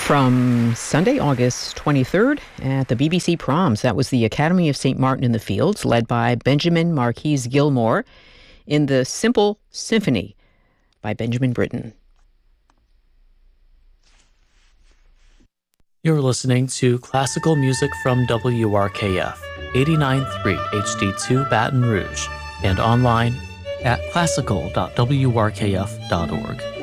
From Sunday, August 23rd at the BBC Proms. That was the Academy of St. Martin in the Fields, led by Benjamin Marquis Gilmore in the Simple Symphony by Benjamin Britten. You're listening to classical music from WRKF, 89.3 HD2 Baton Rouge, and online at classical.wrkf.org.